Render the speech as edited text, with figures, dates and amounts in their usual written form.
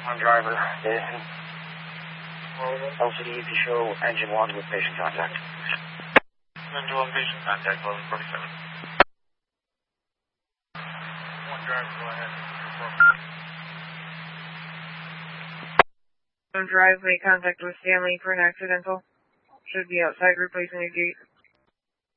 One driver, LCD EP show, engine 1 with patient contact. Engine 1 patient contact, 1147. One driver, go ahead. Drive, make contact with Stanley for an accidental. Should be outside replacing a gate.